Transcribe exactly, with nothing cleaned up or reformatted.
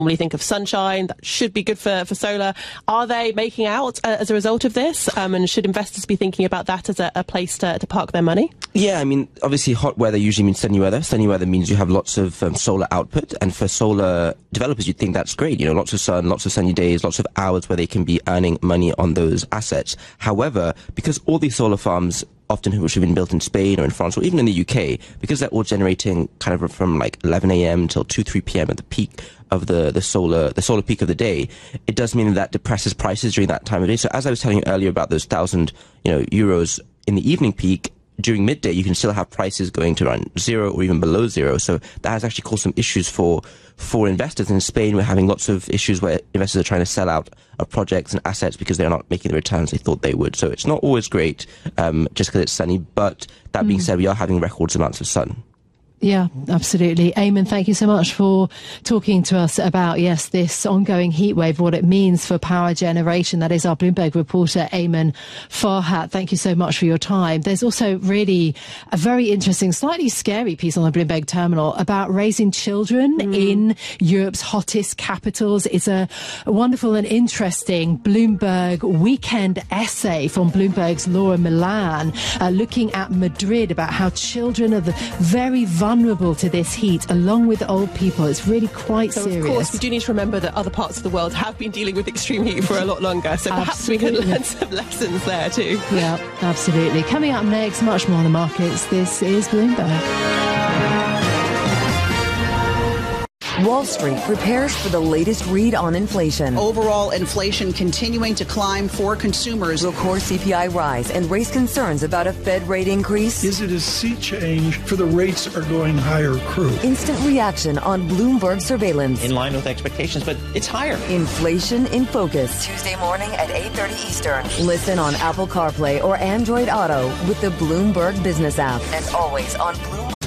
normally think of sunshine, that should be good for, for solar. Are they making out uh, as a result of this? Um, and should investors be thinking about that as a, a place to, to park their money? Yeah, I mean, obviously hot weather usually means sunny weather. Sunny weather means you have lots of um, solar output. And for solar developers, you'd think that's great. You know, lots of sun, lots of sunny days, lots of hours where they can be earning money on those assets. However, because all these solar farms, often which have been built in Spain or in France or even in the U K, because they're all generating kind of from like eleven a m till two, three p m at the peak of the, the solar the solar peak of the day, it does mean that, that depresses prices during that time of day. So as I was telling you earlier about those thousand you know euros in the evening peak, during midday you can still have prices going to around zero or even below zero. So that has actually caused some issues for for investors. In Spain, we're having lots of issues where investors are trying to sell out of projects and assets because they're not making the returns they thought they would. So it's not always great um, just because it's sunny. But that being mm. said, we are having record amounts of sun. Yeah, absolutely. Eamon, thank you so much for talking to us about, yes, this ongoing heat wave, what it means for power generation. That is our Bloomberg reporter, Eamon Farhat. Thank you so much for your time. There's also really a very interesting, slightly scary piece on the Bloomberg terminal about raising children mm. in Europe's hottest capitals. It's a, a wonderful and interesting Bloomberg weekend essay from Bloomberg's Laura Milan, uh, looking at Madrid, about how children are the very vulnerable vulnerable to this heat, along with old people. It's really quite so serious. Of course, we do need to remember that other parts of the world have been dealing with extreme heat for a lot longer, so perhaps absolutely. we can learn some lessons there too. Yeah, absolutely. Coming up next, much more on the markets. This is Bloomberg. Wall Street prepares for the latest read on inflation. Overall inflation continuing to climb for consumers. Will core C P I rise and raise concerns about a Fed rate increase? Is it a sea change for the rates are going higher crew? Instant reaction on Bloomberg surveillance. In line with expectations, but it's higher. Inflation in Focus. Tuesday morning at eight thirty Eastern. Listen on Apple CarPlay or Android Auto with the Bloomberg Business app. And always on Bloomberg